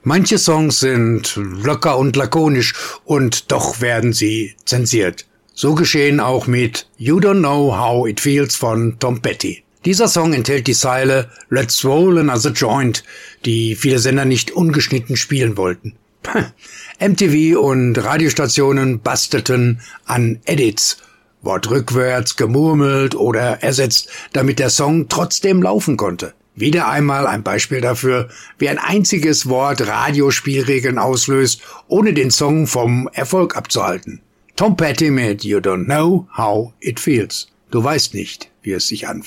Manche Songs sind locker und lakonisch und doch werden sie zensiert. So geschehen auch mit You Don't Know How It Feels von Tom Petty. Dieser Song enthält die Zeile Let's Roll Another Joint, die viele Sender nicht ungeschnitten spielen wollten. MTV und Radiostationen bastelten an Edits, wortrückwärts gemurmelt oder ersetzt, damit der Song trotzdem laufen konnte. Wieder einmal ein Beispiel dafür, wie ein einziges Wort Radiospielregeln auslöst, ohne den Song vom Erfolg abzuhalten. Tom Petty mit You Don't Know How It Feels. Du weißt nicht, wie es sich anfühlt.